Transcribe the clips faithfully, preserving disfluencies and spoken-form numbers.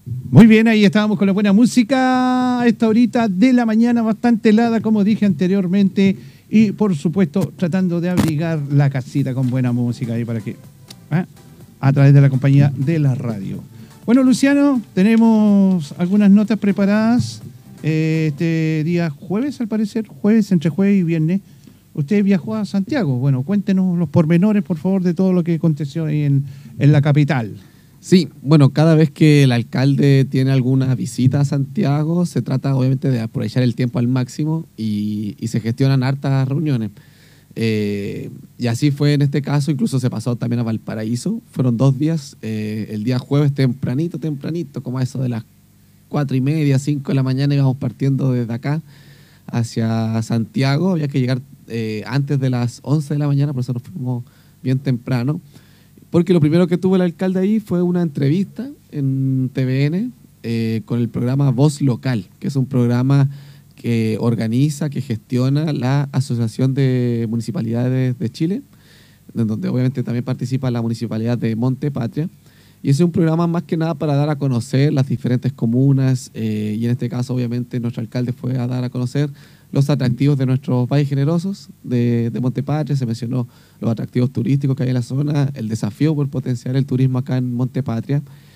Muy bien, ahí estábamos con la buena música a esta horita de la mañana, bastante helada, como dije anteriormente, y por supuesto tratando de abrigar la casita con buena música ahí para que, ¿eh? a través de la compañía de la radio. Bueno, Luciano, tenemos algunas notas preparadas eh, este día jueves, al parecer, jueves, entre jueves y viernes. Usted viajó a Santiago. Bueno, cuéntenos los pormenores, por favor, de todo lo que aconteció ahí en, en la capital. Sí, bueno, cada vez que el alcalde tiene alguna visita a Santiago, se trata obviamente de aprovechar el tiempo al máximo y, y se gestionan hartas reuniones. Eh, y así fue en este caso, incluso se pasó también a Valparaíso. Fueron dos días, eh, el día jueves tempranito, tempranito, como a eso de las cuatro y media, cinco de la mañana, íbamos partiendo desde acá hacia Santiago. Había que llegar eh, antes de las once de la mañana, por eso nos fuimos bien temprano. Porque lo primero que tuvo el alcalde ahí fue una entrevista en T V N eh, con el programa Voz Local, que es un programa que organiza, que gestiona la Asociación de Municipalidades de Chile, en donde obviamente también participa la Municipalidad de Monte Patria. Y ese es un programa más que nada para dar a conocer las diferentes comunas eh, y en este caso obviamente nuestro alcalde fue a dar a conocer los atractivos de nuestros valles generosos de, de Monte Patria. Se mencionó los atractivos turísticos que hay en la zona, el desafío por potenciar el turismo acá en Monte Patria.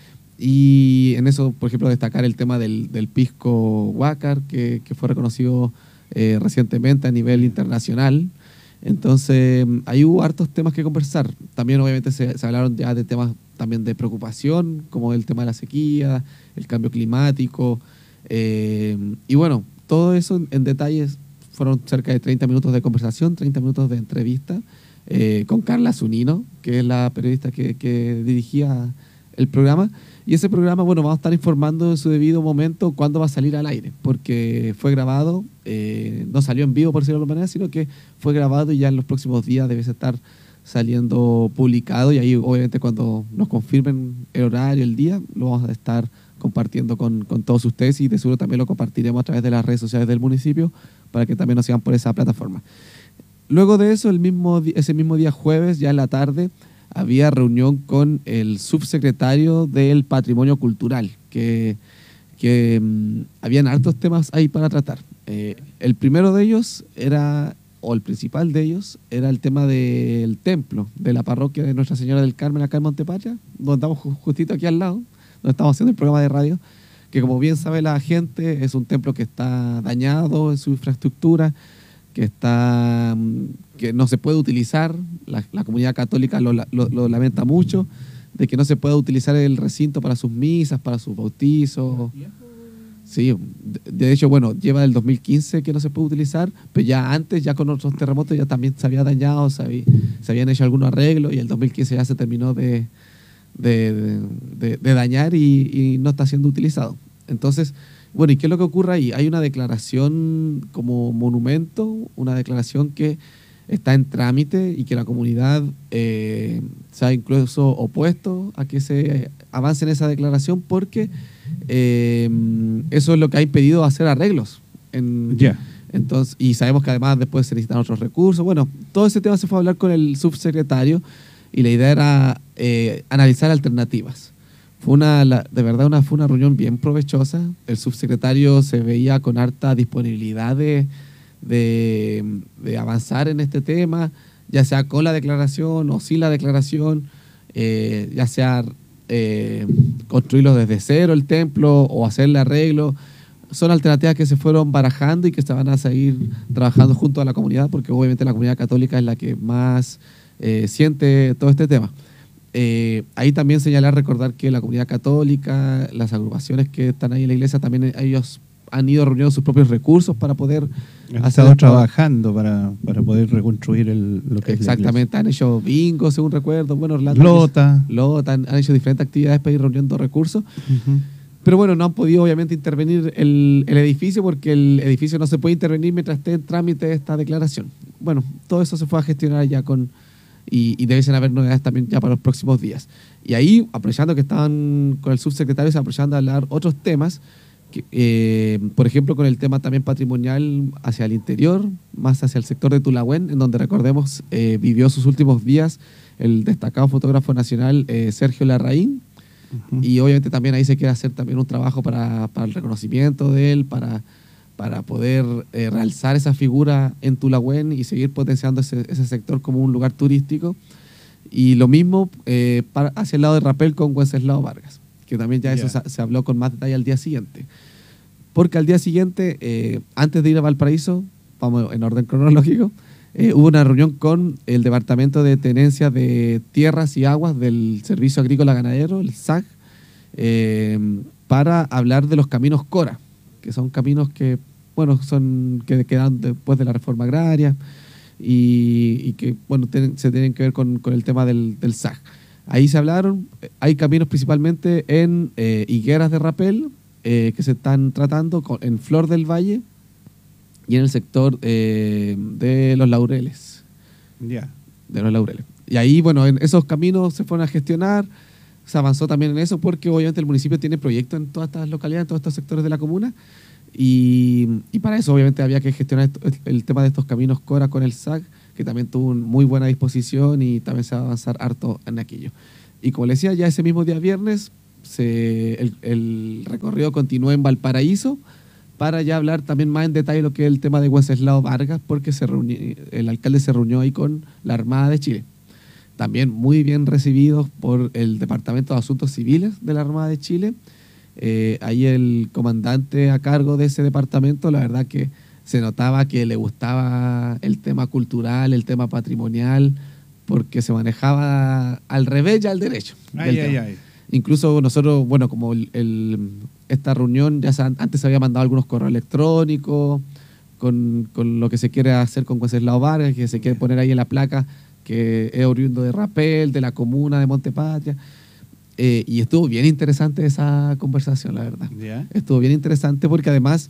Y en eso, por ejemplo, destacar el tema del, del pisco huácar, que, que fue reconocido eh, recientemente a nivel internacional. Entonces, ahí hubo hartos temas que conversar. También, obviamente, se, se hablaron ya de temas también de preocupación, como el tema de la sequía, el cambio climático. Eh, y bueno, todo eso en, en detalles fueron cerca de treinta minutos de conversación, treinta minutos de entrevista eh, con Carla Zunino, que es la periodista que, que dirigía el programa. Y ese programa, bueno, vamos a estar informando en su debido momento cuándo va a salir al aire, porque fue grabado, eh, no salió en vivo por decirlo de alguna manera, sino que fue grabado y ya en los próximos días debe estar saliendo publicado, y ahí obviamente cuando nos confirmen el horario, el día, lo vamos a estar compartiendo con, con todos ustedes y de seguro también lo compartiremos a través de las redes sociales del municipio para que también nos sigan por esa plataforma. Luego de eso, el mismo, ese mismo día jueves, ya en la tarde, había reunión con el subsecretario del Patrimonio Cultural, que, que um, habían hartos temas ahí para tratar. Eh, el primero de ellos era, o el principal de ellos, era el tema del templo, de la parroquia de Nuestra Señora del Carmen acá en Monte Patria, donde estamos justito aquí al lado, donde estamos haciendo el programa de radio, que como bien sabe la gente, es un templo que está dañado en su infraestructura, que está que no se puede utilizar, la, la comunidad católica lo, lo, lo lamenta mucho, de que no se pueda utilizar el recinto para sus misas, para sus bautizos. Sí, de hecho, bueno, lleva del dos mil quince que no se puede utilizar, pero ya antes, ya con otros terremotos, ya también se había dañado, se, había, se habían hecho algunos arreglos y el dos mil quince ya se terminó de, de, de, de dañar y, y no está siendo utilizado. Entonces, bueno, ¿y qué es lo que ocurre ahí? Hay una declaración como monumento, una declaración que está en trámite y que la comunidad eh, se ha incluso opuesto a que se avance en esa declaración porque eh, eso es lo que ha impedido hacer arreglos. En, yeah. entonces, y sabemos que además después se necesitan otros recursos. Bueno, todo ese tema se fue a hablar con el subsecretario y la idea era eh, analizar alternativas. Fue una, la, de verdad una, fue una reunión bien provechosa. El subsecretario se veía con harta disponibilidad de, de, de avanzar en este tema, ya sea con la declaración o sin la declaración, eh, ya sea eh, construirlo desde cero el templo o hacerle arreglo. Son alternativas que se fueron barajando y que se van a seguir trabajando junto a la comunidad, porque obviamente la comunidad católica es la que más eh, siente todo este tema. Eh, ahí también señalar, recordar que la comunidad católica, las agrupaciones que están ahí en la iglesia, también ellos han ido reuniendo sus propios recursos para poder han estado trabajando para, para poder reconstruir el, lo que exactamente, es han hecho bingo, según recuerdo, bueno, Orlando, Lota, Lota han, han hecho diferentes actividades para ir reuniendo recursos. Uh-huh. Pero bueno, no han podido obviamente intervenir el, el edificio porque el edificio no se puede intervenir mientras esté en trámite esta declaración. Bueno, todo eso se fue a gestionar ya con... Y, y deben haber novedades también ya para los próximos días. Y ahí, aprovechando que estaban con el subsecretario, se aprovechando a hablar otros temas, que, eh, por ejemplo, con el tema también patrimonial hacia el interior, más hacia el sector de Tulahuén, en donde, recordemos, eh, vivió sus últimos días el destacado fotógrafo nacional eh, Sergio Larraín. Uh-huh. Y obviamente también ahí se quiere hacer también un trabajo para, para el reconocimiento de él, para, para poder eh, realzar esa figura en Tulahuén y seguir potenciando ese, ese sector como un lugar turístico. Y lo mismo eh, para, hacia el lado de Rapel con Wenceslao Vargas, que también ya yeah. eso se, se habló con más detalle al día siguiente. Porque al día siguiente, eh, antes de ir a Valparaíso, vamos en orden cronológico, eh, hubo una reunión con el Departamento de Tenencia de Tierras y Aguas del Servicio Agrícola Ganadero, el S A G, eh, para hablar de los caminos Cora, que son caminos que, bueno, son que quedan después de la reforma agraria y, y que, bueno, ten, se tienen que ver con, con el tema del, del S A G. Ahí se hablaron, hay caminos principalmente en eh, Higueras de Rapel, eh, que se están tratando con, en Flor del Valle, y en el sector eh, de los Laureles. Ya. Yeah. De los Laureles. Y ahí, bueno, en esos caminos se fueron a gestionar, se avanzó también en eso, porque obviamente el municipio tiene proyectos en todas estas localidades, en todos estos sectores de la comuna, y, y para eso obviamente había que gestionar esto, el tema de estos caminos Cora con el S A C, que también tuvo una muy buena disposición y también se va a avanzar harto en aquello. Y como les decía, ya ese mismo día viernes, se, el, el recorrido continuó en Valparaíso, para ya hablar también más en detalle lo que es el tema de Wenceslao Vargas, porque se reunió, el alcalde se reunió ahí con la Armada de Chile. También muy bien recibidos por el Departamento de Asuntos Civiles de la Armada de Chile. Eh, ahí el comandante a cargo de ese departamento, la verdad que se notaba que le gustaba el tema cultural, el tema patrimonial, porque se manejaba al revés y al derecho. Ay, ay, ay. Incluso nosotros, bueno, como el, el, esta reunión, ya se, antes se había mandado algunos correos electrónicos con, con lo que se quiere hacer con Wenceslao Vargas, que se quiere poner ahí en la placa que es oriundo de Rapel, de la comuna de Montepatria. Eh, y estuvo bien interesante esa conversación, la verdad. Yeah. Estuvo bien interesante porque además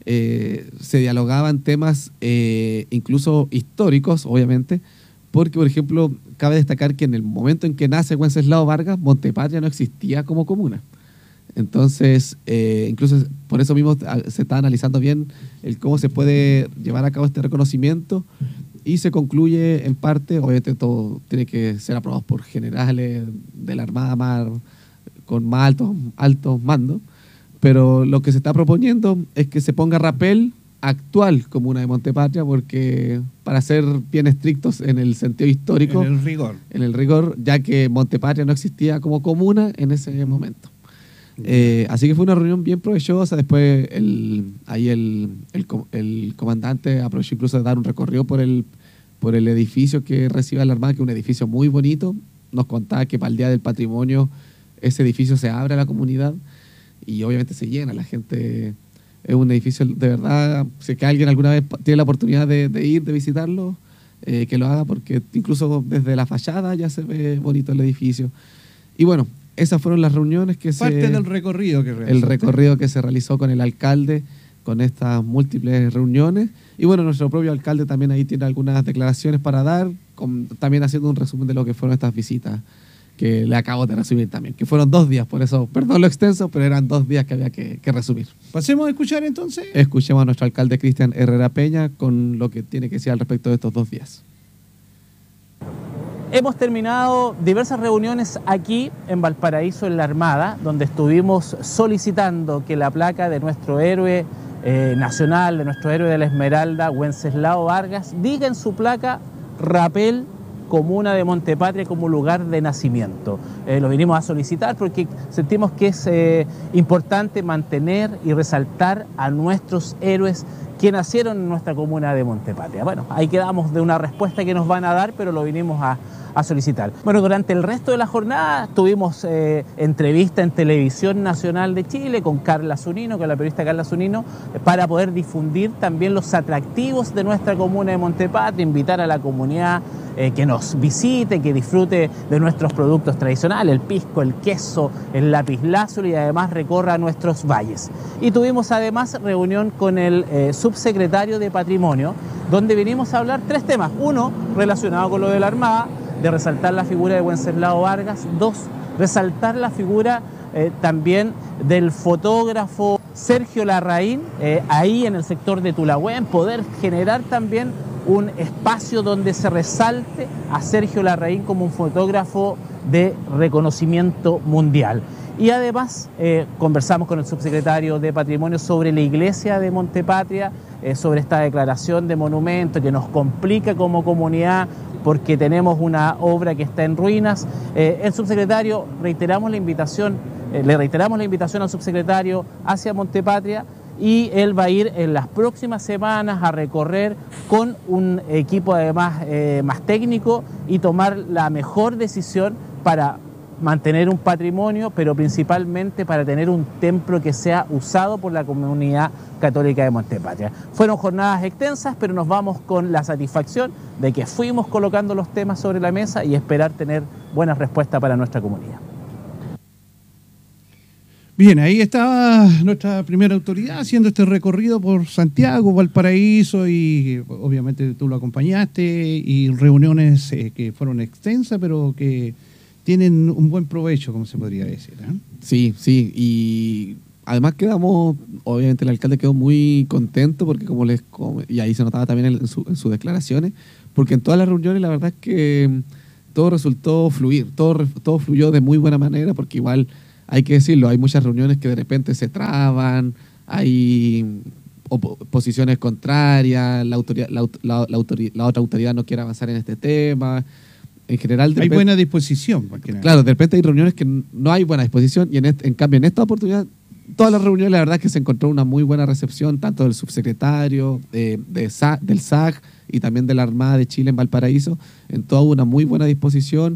eh, se dialogaban temas eh, incluso históricos, obviamente, porque, por ejemplo, cabe destacar que en el momento en que nace Wenceslao Vargas, Montepatria no existía como comuna. Entonces, eh, incluso por eso mismo se está analizando bien el cómo se puede llevar a cabo este reconocimiento y se concluye en parte, obviamente todo tiene que ser aprobado por generales de la Armada más, con más altos, altos mandos, pero lo que se está proponiendo es que se ponga Rapel actual comuna de Montepatria, porque para ser bien estrictos en el sentido histórico, en el rigor, en el rigor, ya que Montepatria no existía como comuna en ese momento. Eh, así que fue una reunión bien provechosa. Después el, ahí el, el, el comandante aprovechó incluso de dar un recorrido por el, por el edificio que recibe la Armada, que es un edificio muy bonito. Nos contaba que para el Día del Patrimonio ese edificio se abre a la comunidad y obviamente se llena. La gente, es un edificio de verdad, si es que alguien alguna vez tiene la oportunidad de, de ir, de visitarlo, eh, que lo haga, porque incluso desde la fachada ya se ve bonito el edificio. Y bueno, esas fueron las reuniones que Parte se... Parte del recorrido que realizó. El recorrido que se realizó con el alcalde, con estas múltiples reuniones. Y bueno, nuestro propio alcalde también ahí tiene algunas declaraciones para dar, con, también haciendo un resumen de lo que fueron estas visitas, que le acabo de resumir también, que fueron dos días, por eso, perdón lo extenso, pero eran dos días que había que, que resumir. Pasemos a escuchar entonces. Escuchemos a nuestro alcalde Cristian Herrera Peña con lo que tiene que decir al respecto de estos dos días. Hemos terminado diversas reuniones aquí en Valparaíso, en la Armada, donde estuvimos solicitando que la placa de nuestro héroe eh, nacional, de nuestro héroe de la Esmeralda, Wenceslao Vargas, diga en su placa Rapel, comuna de Montepatria, como lugar de nacimiento. Eh, lo vinimos a solicitar porque sentimos que es eh, importante mantener y resaltar a nuestros héroes que nacieron en nuestra comuna de Montepatria. Bueno, ahí quedamos de una respuesta que nos van a dar, pero lo vinimos a, a solicitar. Bueno, durante el resto de la jornada tuvimos eh, entrevista en Televisión Nacional de Chile con Carla Zunino, con la periodista Carla Zunino, eh, para poder difundir también los atractivos de nuestra comuna de Montepatria, invitar a la comunidad eh, que nos visite, que disfrute de nuestros productos tradicionales, el pisco, el queso, el lapislázuli, y además recorra nuestros valles. Y tuvimos además reunión con el eh, subsecretario de Patrimonio, donde vinimos a hablar tres temas. Uno, relacionado con lo de la Armada, de resaltar la figura de Wenceslao Vargas. Dos, resaltar la figura eh, también del fotógrafo Sergio Larraín, eh, ahí en el sector de Tulahuén, poder generar también un espacio donde se resalte a Sergio Larraín como un fotógrafo de reconocimiento mundial. Y además eh, conversamos con el subsecretario de Patrimonio sobre la iglesia de Montepatria, eh, sobre esta declaración de monumento que nos complica como comunidad porque tenemos una obra que está en ruinas. Eh, el subsecretario, reiteramos la invitación, eh, le reiteramos la invitación al subsecretario hacia Montepatria, y él va a ir en las próximas semanas a recorrer con un equipo además eh, más técnico y tomar la mejor decisión para mantener un patrimonio, pero principalmente para tener un templo que sea usado por la comunidad católica de Montepatria. Fueron jornadas extensas, pero nos vamos con la satisfacción de que fuimos colocando los temas sobre la mesa y esperar tener buenas respuestas para nuestra comunidad. Bien, ahí estaba nuestra primera autoridad haciendo este recorrido por Santiago, Valparaíso, y obviamente tú lo acompañaste, y reuniones eh, que fueron extensas, pero que tienen un buen provecho, como se podría decir, ¿eh? Sí, sí, y además quedamos, obviamente el alcalde quedó muy contento porque como les, como, y ahí se notaba también en, su, en sus declaraciones, porque en todas las reuniones la verdad es que todo resultó fluir, todo, todo fluyó de muy buena manera, porque igual hay que decirlo, hay muchas reuniones que de repente se traban, hay posiciones contrarias, la, autoridad, la, la, la, autoridad, la otra autoridad no quiere avanzar en este tema. En general, de hay repente, buena disposición. Claro, de repente hay reuniones que no hay buena disposición, y en, este, en cambio en esta oportunidad, todas las reuniones la verdad es que se encontró una muy buena recepción, tanto del subsecretario, de, de S A, del S A C y también de la Armada de Chile en Valparaíso. En toda una muy buena disposición.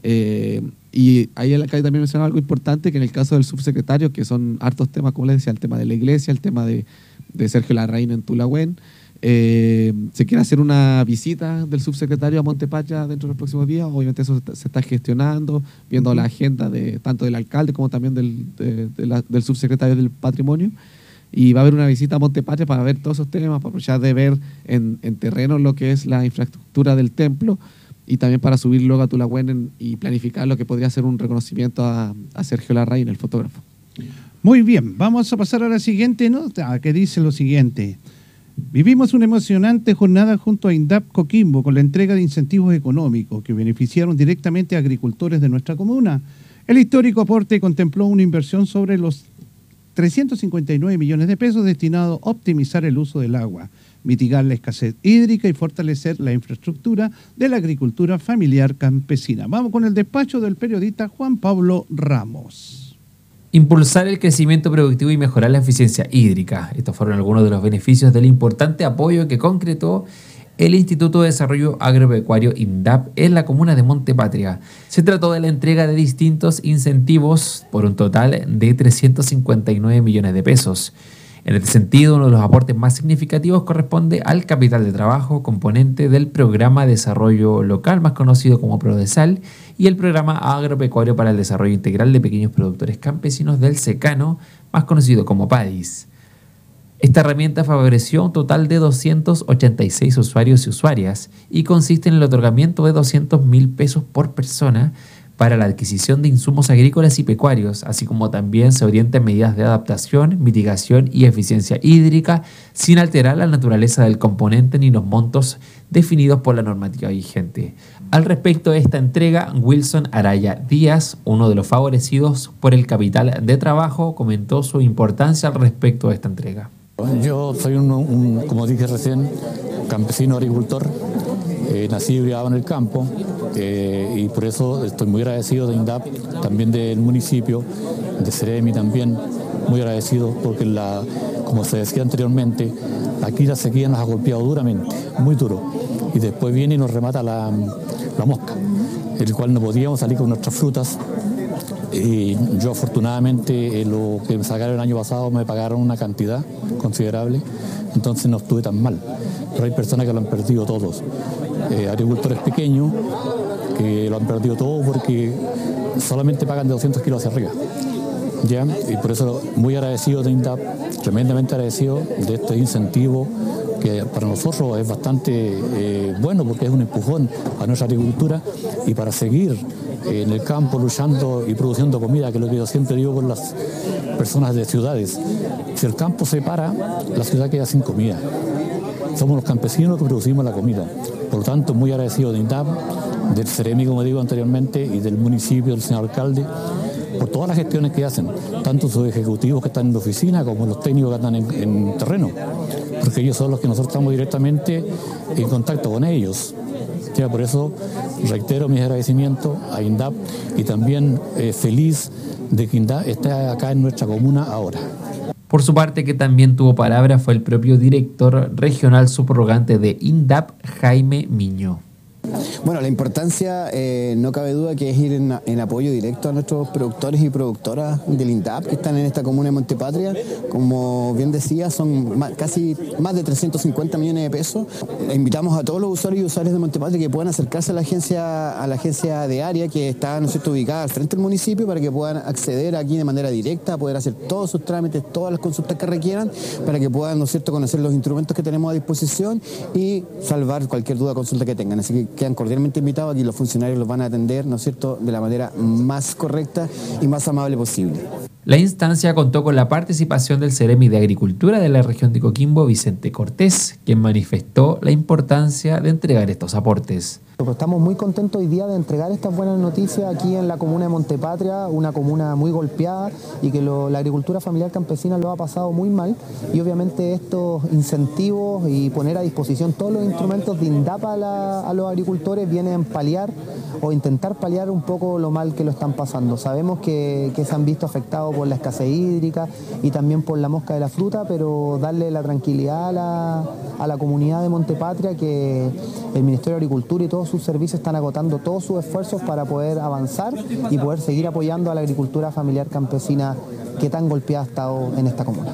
Eh, y ahí el alcalde también mencionaba algo importante, que en el caso del subsecretario, que son hartos temas, como les decía, el tema de la iglesia, el tema de, de Sergio Larraín en Tulagüen. Eh, se quiere hacer una visita del subsecretario a Montepatria dentro de los próximos días. Obviamente eso se está gestionando, viendo la agenda de tanto del alcalde como también del, de, de la, del subsecretario del Patrimonio, y va a haber una visita a Montepatria para ver todos esos temas, para aprovechar de ver en, en terreno lo que es la infraestructura del templo, y también para subir luego a Tulagüen y planificar lo que podría ser un reconocimiento a, a Sergio Larraín, el fotógrafo. Muy bien, vamos a pasar a la siguiente nota, que dice lo siguiente. Vivimos una emocionante jornada junto a INDAP Coquimbo con la entrega de incentivos económicos que beneficiaron directamente a agricultores de nuestra comuna. El histórico aporte contempló una inversión sobre los trescientos cincuenta y nueve millones de pesos destinados a optimizar el uso del agua, mitigar la escasez hídrica y fortalecer la infraestructura de la agricultura familiar campesina. Vamos con el despacho del periodista Juan Pablo Ramos. Impulsar el crecimiento productivo y mejorar la eficiencia hídrica. Estos fueron algunos de los beneficios del importante apoyo que concretó el Instituto de Desarrollo Agropecuario INDAP en la comuna de Montepatria. Se trató de la entrega de distintos incentivos por un total de trescientos cincuenta y nueve millones de pesos. En este sentido, uno de los aportes más significativos corresponde al capital de trabajo, componente del Programa de Desarrollo Local, más conocido como PRODESAL, y el Programa Agropecuario para el Desarrollo Integral de Pequeños Productores Campesinos del SECANO, más conocido como PADIS. Esta herramienta favoreció a un total de doscientos ochenta y seis usuarios y usuarias y consiste en el otorgamiento de doscientos mil pesos por persona para la adquisición de insumos agrícolas y pecuarios, así como también se orientan medidas de adaptación, mitigación y eficiencia hídrica sin alterar la naturaleza del componente ni los montos definidos por la normativa vigente. Al respecto de esta entrega, Wilson Araya Díaz, uno de los favorecidos por el capital de trabajo, comentó su importancia al respecto de esta entrega. Yo soy un, un como dije recién, campesino agricultor, eh, nací y criado en el campo, eh, y por eso estoy muy agradecido de INDAP, también del municipio, de CEREMI también, muy agradecido porque, la, como se decía anteriormente, aquí la sequía nos ha golpeado duramente, muy duro, y después viene y nos remata la, la mosca, el cual no podíamos salir con nuestras frutas. Y yo afortunadamente eh, lo que me sacaron el año pasado me pagaron una cantidad considerable, entonces no estuve tan mal. Pero hay personas que lo han perdido todos. Eh, agricultores pequeños que lo han perdido todo porque solamente pagan de doscientos kilos hacia arriba. ¿Ya? Y por eso muy agradecido de INDAP, tremendamente agradecido de este incentivo que para nosotros es bastante eh, bueno porque es un empujón a nuestra agricultura y para seguir eh, en el campo luchando y produciendo comida, que es lo que yo siempre digo con las personas de ciudades. Si el campo se para, la ciudad queda sin comida. Somos los campesinos que producimos la comida. Por lo tanto, muy agradecido de INDAP, del CEREMI, como digo anteriormente, y del municipio, del señor alcalde, por todas las gestiones que hacen, tanto sus ejecutivos que están en la oficina como los técnicos que están en, en terreno, porque ellos son los que nosotros estamos directamente en contacto con ellos. Ya, por eso reitero mis agradecimientos a INDAP y también eh, feliz de que INDAP esté acá en nuestra comuna ahora. Por su parte, que también tuvo palabra fue el propio director regional subrogante de INDAP, Jaime Miño. Bueno, la importancia, eh, no cabe duda que es ir en, en apoyo directo a nuestros productores y productoras del INDAP que están en esta comuna de Montepatria. Como bien decía, son más, casi más de trescientos cincuenta millones de pesos. Eh, invitamos a todos los usuarios y usuarias de Montepatria que puedan acercarse a la agencia, a la agencia de área que está, ¿no es cierto?, ubicada al frente del municipio, para que puedan acceder aquí de manera directa, poder hacer todos sus trámites, todas las consultas que requieran, para que puedan, ¿no es cierto?, conocer los instrumentos que tenemos a disposición y salvar cualquier duda o consulta que tengan. Así que quedan cordialmente invitados, aquí los funcionarios los van a atender, ¿no es cierto?, de la manera más correcta y más amable posible. La instancia contó con la participación del Ceremi de Agricultura de la región de Coquimbo, Vicente Cortés, quien manifestó la importancia de entregar estos aportes. Estamos muy contentos hoy día de entregar estas buenas noticias aquí en la comuna de Montepatria, una comuna muy golpeada y que lo, la agricultura familiar campesina lo ha pasado muy mal, y obviamente estos incentivos y poner a disposición todos los instrumentos de INDAP a, la, a los agricultores vienen a paliar o intentar paliar un poco lo mal que lo están pasando. Sabemos que, que se han visto afectados por la escasez hídrica y también por la mosca de la fruta, pero darle la tranquilidad a la, a la comunidad de Montepatria que el Ministerio de Agricultura y todos sus servicios están agotando todos sus esfuerzos para poder avanzar y poder seguir apoyando a la agricultura familiar campesina que tan golpeada ha estado en esta comuna.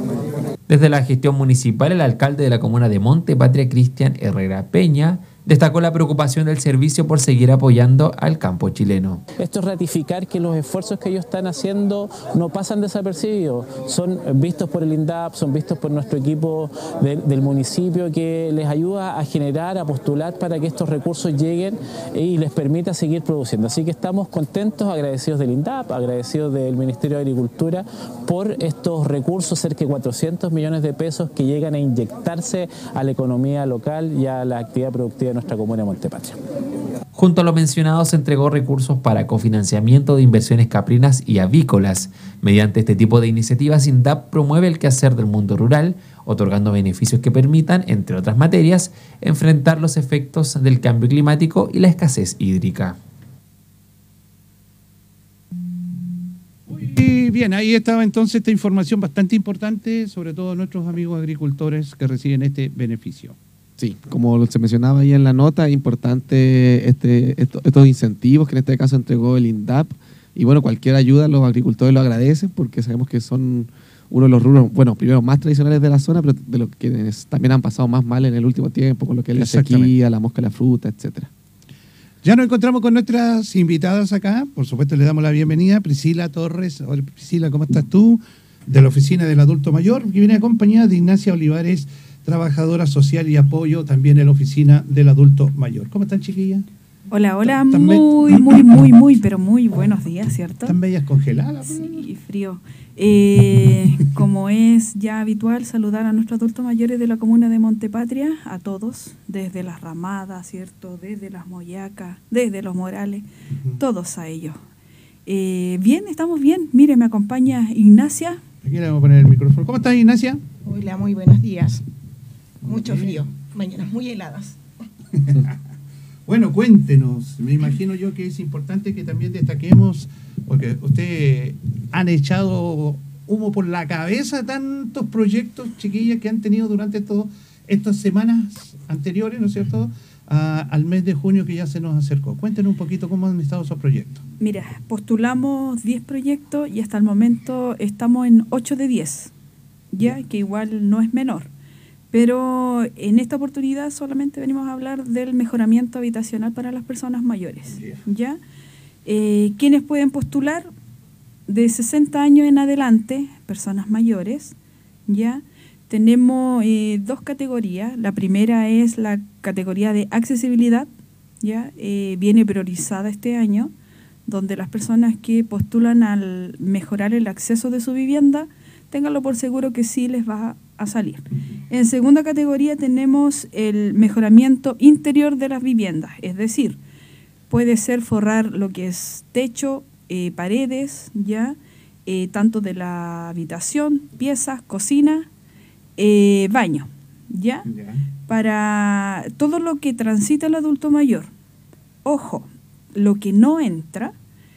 Desde la gestión municipal, el alcalde de la comuna de Montepatria, Cristian Herrera Peña, destacó la preocupación del servicio por seguir apoyando al campo chileno. Esto es ratificar que los esfuerzos que ellos están haciendo no pasan desapercibidos, son vistos por el INDAP, son vistos por nuestro equipo de, del municipio, que les ayuda a generar, a postular para que estos recursos lleguen y les permita seguir produciendo. Así que estamos contentos, agradecidos del INDAP, agradecidos del Ministerio de Agricultura por estos recursos, cerca de cuatrocientos millones de pesos que llegan a inyectarse a la economía local y a la actividad productiva de nuestra comuna de Montepatria. Junto a lo mencionado, se entregó recursos para cofinanciamiento de inversiones caprinas y avícolas. Mediante este tipo de iniciativas, INDAP promueve el quehacer del mundo rural, otorgando beneficios que permitan, entre otras materias, enfrentar los efectos del cambio climático y la escasez hídrica. Muy bien, ahí estaba entonces esta información bastante importante, sobre todo nuestros amigos agricultores que reciben este beneficio. Sí, como se mencionaba ahí en la nota, es importante este, esto, estos incentivos que en este caso entregó el INDAP, y bueno, cualquier ayuda los agricultores lo agradecen porque sabemos que son uno de los rubros, bueno, primero más tradicionales de la zona, pero de los que también han pasado más mal en el último tiempo, con lo que es la sequía, la mosca de la fruta, etcétera. Ya nos encontramos con nuestras invitadas acá, por supuesto le damos la bienvenida, Priscila Torres. Hola Priscila, ¿cómo estás tú? De la Oficina del Adulto Mayor, que viene acompañada de Ignacia Olivares, trabajadora social y apoyo también en la Oficina del Adulto Mayor. ¿Cómo están, chiquillas? Hola, hola, muy, muy, muy, muy, pero muy buenos días, ¿cierto? ¿Están bellas congeladas? Sí, frío. Eh, como es ya habitual, saludar a nuestros adultos mayores de la comuna de Montepatria, a todos, desde las Ramadas, ¿cierto? Desde las Moyacas, desde los Morales, uh-huh. Todos a ellos. Eh, bien, estamos bien. Mire, me acompaña Ignacia. Aquí le vamos a poner el micrófono. ¿Cómo estás, Ignacia? Hola, muy buenos días. Mucho frío, mañanas muy heladas. Bueno, cuéntenos. Me imagino yo que es importante que también destaquemos, porque ustedes han echado humo por la cabeza tantos proyectos, chiquillas, que han tenido durante todo, estas semanas anteriores, ¿no es cierto?, a, al mes de junio que ya se nos acercó. Cuéntenos un poquito cómo han estado esos proyectos. Mira, postulamos diez proyectos y hasta el momento estamos en ocho de diez, ya que igual no es menor. Pero en esta oportunidad solamente venimos a hablar del mejoramiento habitacional para las personas mayores. Yeah. ¿Ya? Eh, ¿Quiénes pueden postular? De sesenta años en adelante, personas mayores. ¿Ya? Tenemos eh, dos categorías. La primera es la categoría de accesibilidad. ¿Ya? Eh, viene priorizada este año, donde las personas que postulan al mejorar el acceso de su vivienda, ténganlo por seguro que sí les va a salir. En segunda categoría tenemos el mejoramiento interior de las viviendas, es decir, puede ser forrar lo que es techo, eh, paredes, ya, eh, tanto de la habitación, piezas, cocina, eh, baño, ya, Ya. para todo lo que transita el adulto mayor. Ojo, lo que no entra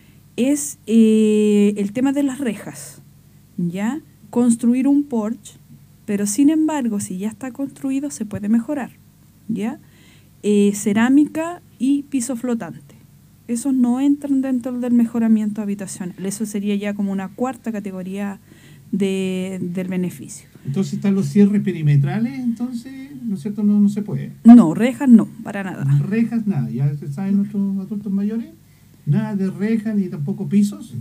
es eh, el tema de las rejas, ya, construir un porche, pero sin embargo, si ya está construido, se puede mejorar, ya, eh, cerámica y piso flotante. Esos no entran dentro del mejoramiento habitacional. Eso sería ya como una cuarta categoría de, del beneficio. Entonces están los cierres perimetrales, entonces, ¿no es cierto? No, no se puede. No, rejas no, para nada. Rejas, nada. Ya se saben nuestros adultos mayores. Nada de rejas ni tampoco pisos.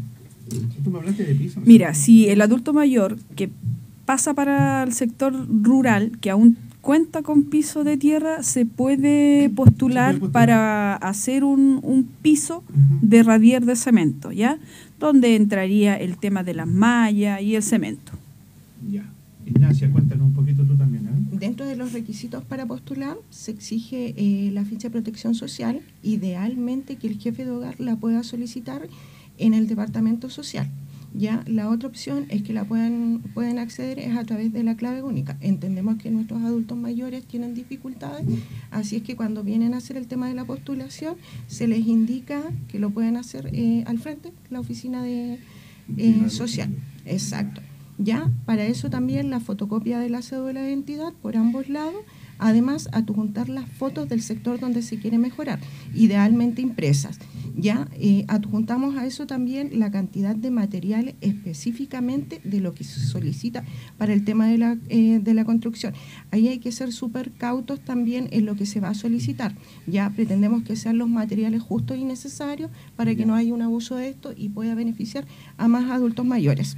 Tú me hablaste de pisos. Mira, si el adulto mayor que pasa para el sector rural, que aún cuenta con piso de tierra, se puede postular, se puede postular. para hacer un, un piso uh-huh. de radier de cemento, ¿ya? Donde entraría el tema de las mallas y el cemento. Ya. Ignacia, cuéntanos un poquito tú también, ¿eh? Dentro de los requisitos para postular se exige eh, la ficha de protección social, idealmente que el jefe de hogar la pueda solicitar en el departamento social. Ya, la otra opción es que la puedan, pueden acceder es a través de la clave única. Entendemos que nuestros adultos mayores tienen dificultades, así es que cuando vienen a hacer el tema de la postulación, se les indica que lo pueden hacer eh, al frente, la oficina de eh, social. Exacto. Ya, para eso también la fotocopia de la cédula de identidad por ambos lados, además adjuntar las fotos del sector donde se quiere mejorar, idealmente impresas. Ya, eh, adjuntamos a eso también la cantidad de materiales específicamente de lo que se solicita para el tema de la, eh, de la construcción. Ahí hay que ser súper cautos también en lo que se va a solicitar. Ya pretendemos que sean los materiales justos y necesarios para que no haya un abuso de esto y pueda beneficiar a más adultos mayores.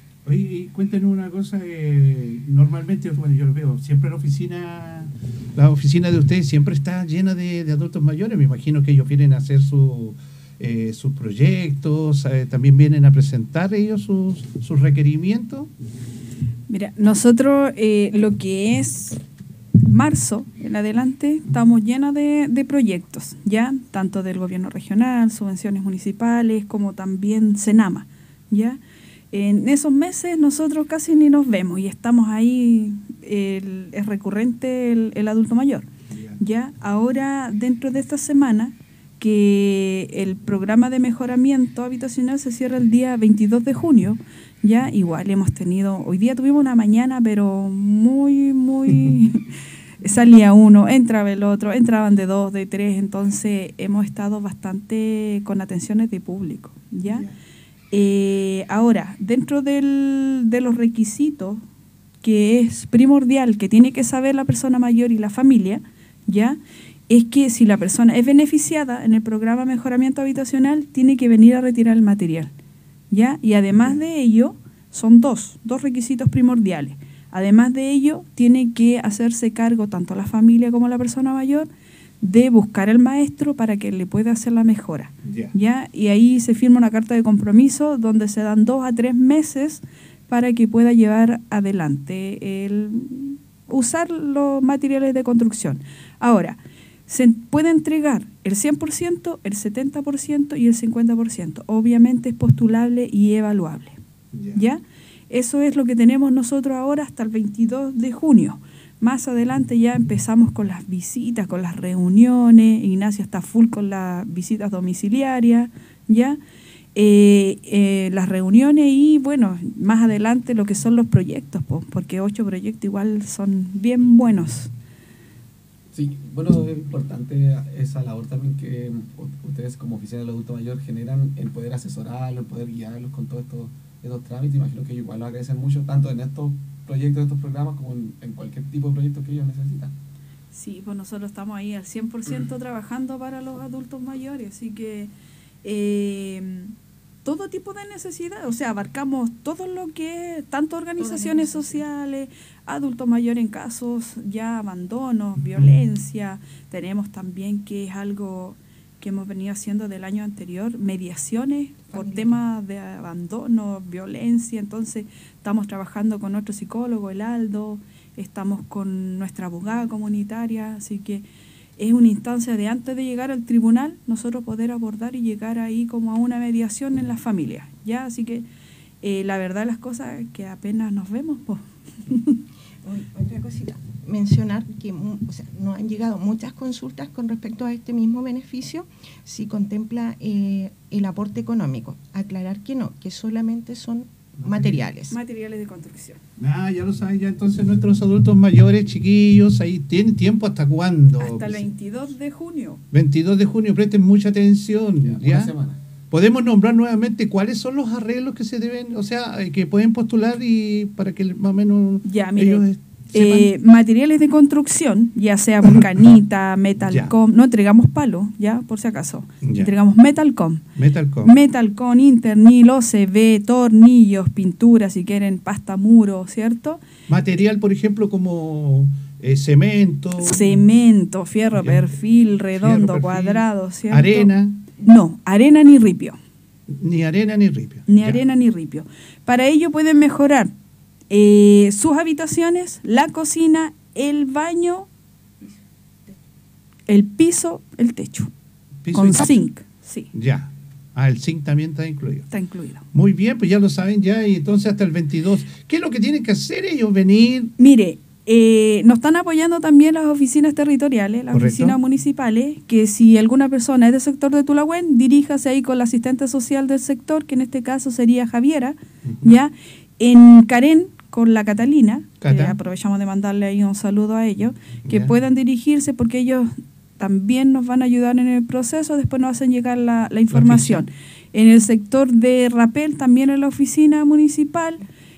Oye, cuéntenos una cosa, eh, normalmente, bueno, yo lo veo, siempre la oficina, la oficina de ustedes siempre está llena de, de adultos mayores, me imagino que ellos vienen a hacer su, eh, sus proyectos, eh, también vienen a presentar ellos sus, sus requerimientos. Mira, nosotros eh, lo que es marzo en adelante estamos llenos de, de proyectos, ya, tanto del gobierno regional, subvenciones municipales, como también Senama, ya. En esos meses nosotros casi ni nos vemos y estamos ahí, el, es recurrente el, el adulto mayor. Ya, ahora dentro de esta semana, que el programa de mejoramiento habitacional se cierra el día veintidós de junio, ya, igual hemos tenido, hoy día tuvimos una mañana, pero muy, muy, salía uno, entraba el otro, entraban de dos, de tres, entonces hemos estado bastante con atenciones de público, ya. Eh, ahora, dentro del, de los requisitos que es primordial, que tiene que saber la persona mayor y la familia, ya, es que si la persona es beneficiada en el programa Mejoramiento Habitacional, tiene que venir a retirar el material, ya, y además de ello, son dos, dos requisitos primordiales. Además de ello, tiene que hacerse cargo tanto la familia como la persona mayor de buscar al maestro para que le pueda hacer la mejora, yeah. ¿ya? Y ahí se firma una carta de compromiso donde se dan dos a tres meses para que pueda llevar adelante el usar los materiales de construcción. Ahora, se puede entregar el cien por ciento, el setenta por ciento y el cincuenta por ciento. Obviamente es postulable y evaluable, yeah. ¿ya? Eso es lo que tenemos nosotros ahora hasta el veintidós de junio. Más adelante ya empezamos con las visitas, con las reuniones. Ignacio está full con las visitas domiciliarias, ¿ya? Eh, eh, las reuniones y, bueno, más adelante lo que son los proyectos, po, porque ocho proyectos igual son bien buenos. Sí, bueno, es importante esa labor también que ustedes como oficina del adulto mayor generan en poder asesorarlos, en poder guiarlos con todos estos, estos trámites. Imagino que igual lo agradecen mucho, tanto en estos proyectos, estos programas, como en, en cualquier tipo de proyecto que ellos necesitan. Sí, pues nosotros estamos ahí al cien por ciento trabajando para los adultos mayores, así que eh, todo tipo de necesidad, o sea, abarcamos todo lo que, tanto organizaciones sociales, adultos mayores en casos ya abandonos, violencia, tenemos también que es algo que hemos venido haciendo del año anterior, mediaciones por temas de abandono, violencia, entonces estamos trabajando con nuestro psicólogo, el Aldo, estamos con nuestra abogada comunitaria, así que es una instancia de antes de llegar al tribunal, nosotros poder abordar y llegar ahí como a una mediación en las familias, ¿ya? Así que eh, la verdad las cosas es que apenas nos vemos, pues. Otra cosita, mencionar que o sea, no han llegado muchas consultas con respecto a este mismo beneficio, si contempla eh, el aporte económico. Aclarar que no, que solamente son materiales. Materiales de construcción. Ah, ya lo saben, ya entonces nuestros adultos mayores, chiquillos, ahí tienen tiempo hasta cuándo. Hasta el veintidós de junio. veintidós de junio, presten mucha atención. Ya, ¿ya? una semana. Podemos nombrar nuevamente cuáles son los arreglos que se deben, o sea, eh, que pueden postular y para que más o menos ya, mire, ellos eh, materiales de construcción, ya sea vulcanita, metalcom, no entregamos palo, ya, por si acaso. Ya. Entregamos metalcom. Metalcom. Metalcom, Internil, O C B, tornillos, pintura, si quieren, pasta muro, ¿cierto? Material, por ejemplo, como eh, cemento. Cemento, fierro, Ya. perfil, redondo, Fierro, perfil, cuadrado, ¿cierto? Arena. No, arena ni ripio. Ni arena ni ripio. Ni Ya. arena ni ripio. Para ello pueden mejorar eh, sus habitaciones, la cocina, el baño, el piso, el techo. Piso con y techo. zinc, sí, Ya. Ah, el zinc también está incluido. está incluido. Muy bien, pues ya lo saben ya, y entonces hasta el veintidós. ¿Qué es lo que tienen que hacer ellos? Venir. Mire, eh, nos están apoyando también las oficinas territoriales, las Correcto. oficinas municipales, que si alguna persona es del sector de Tulagüen, diríjase ahí con la asistente social del sector, que en este caso sería Javiera, Ujú. ¿ya? En Carén, con la Catalina, que Cata. aprovechamos de mandarle ahí un saludo a ellos, que Ya. puedan dirigirse porque ellos también nos van a ayudar en el proceso, después nos hacen llegar la, la información. En el sector de Rapel, también en la oficina municipal,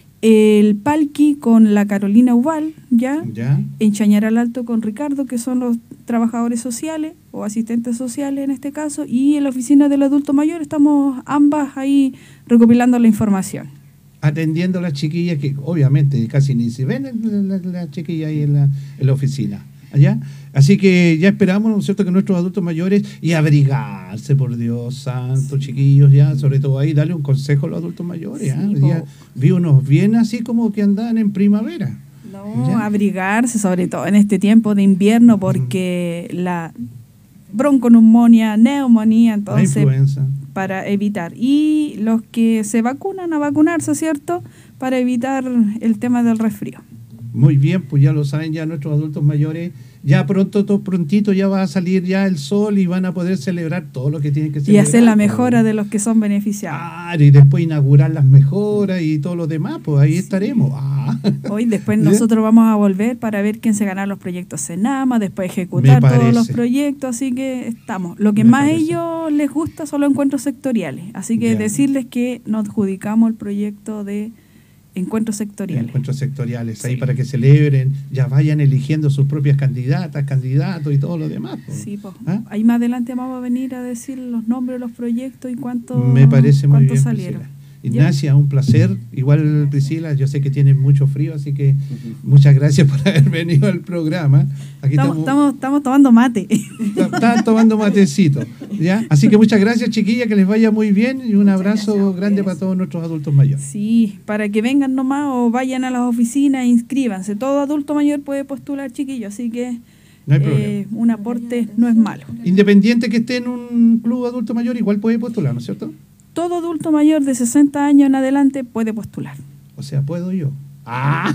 el Palqui con la Carolina Ubal, ¿ya? Ya. En Chañaral Alto con Ricardo, que son los trabajadores sociales o asistentes sociales en este caso, y en la oficina del adulto mayor estamos ambas ahí recopilando la información. Atendiendo a las chiquillas que obviamente casi ni se ven las la, la chiquillas ahí en la, en la oficina. ¿Allá? Así que ya esperamos, ¿no es cierto?, que nuestros adultos mayores y abrigarse, por Dios santo, chiquillos, ya, sobre todo ahí, darle un consejo a los adultos mayores. Sí, ¿ah? po. Ya vi unos bien así como que andaban en primavera. No, ¿Ya? abrigarse, sobre todo en este tiempo de invierno, porque la bronconeumonía, neumonía, La entonces, influenza. para evitar. Y los que se vacunan, a vacunarse, ¿cierto?, para evitar el tema del resfrío. Muy bien, pues ya lo saben ya nuestros adultos mayores. Ya pronto, todo prontito ya va a salir ya el sol y van a poder celebrar todo lo que tienen que Y celebrar. hacer la mejora de los que son beneficiados. Claro, y después inaugurar las mejoras y todo lo demás, pues ahí estaremos. Ah. Hoy después ¿Ya? nosotros vamos a volver para ver quién se gana los proyectos Senama, después ejecutar Me todos los parece. proyectos, así que estamos. Lo que Me más a parece. ellos les gusta son los encuentros sectoriales, así que Ya. decirles que nos adjudicamos el proyecto de encuentros sectoriales. Encuentros sectoriales, ahí Sí. para que celebren, ya vayan eligiendo sus propias candidatas, candidatos y todo lo demás. pues. Sí, pues. ¿Ah? Ahí más adelante vamos a venir a decir los nombres de los proyectos y cuánto, Me parece muy cuánto bien, salieron. Priscila. Ignacia, un placer. Igual, Priscila, yo sé que tienes mucho frío, así que muchas gracias por haber venido al programa. Aquí Estamos, estamos, estamos tomando mate. Están tomando matecito, ¿ya? Así que muchas gracias, chiquilla, que les vaya muy bien y un Muchas abrazo gracias a grande ustedes. para todos nuestros adultos mayores. Sí, para que vengan nomás o vayan a las oficinas e inscríbanse. Todo adulto mayor puede postular, chiquillos, así que No hay eh, problema. un aporte no es malo. Independiente que esté en un club adulto mayor, igual puede postular, ¿no es cierto? Todo adulto mayor de sesenta años en adelante puede postular. O sea, puedo yo. ¡Ah!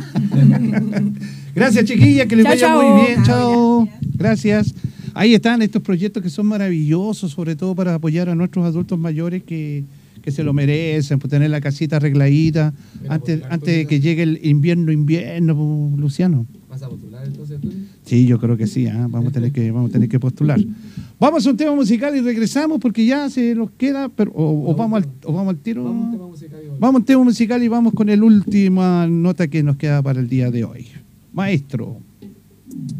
Gracias, chiquilla, que les Chao, vaya chao. muy bien. Chao, Chao. Gracias. Ahí están estos proyectos que son maravillosos, sobre todo para apoyar a nuestros adultos mayores que, que se lo merecen, por tener la casita arregladita Mira, antes, postular, antes de entonces, que llegue el invierno, invierno, po, Luciano. ¿Vas a postular entonces tú? Sí, yo creo que sí, ¿ah? vamos a tener que vamos a tener que postular. Vamos a un tema musical y regresamos porque ya se nos queda, pero o, o vamos al o vamos al tiro. Vamos a un tema musical y Vamos a un tema musical y vamos con la última nota que nos queda para el día de hoy. Maestro.